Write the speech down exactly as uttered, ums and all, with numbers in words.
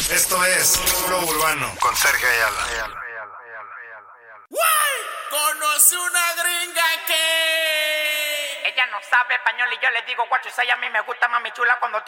Esto es Flow Urbano con Sergio Ayala. Conocí una gringa que ella no sabe español y yo le digo guacho, y a mí me gusta mami chula cuando tú